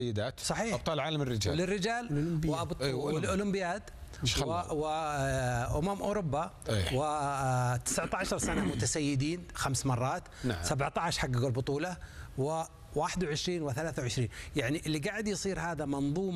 سيدات صحيح، ابطال عالم الرجال للرجال والاولمبياد وامم اوروبا و19 سنه متسيدين 5 مرات. نعم. 17 حققوا البطوله و21 و23. يعني اللي قاعد يصير هذا منظومه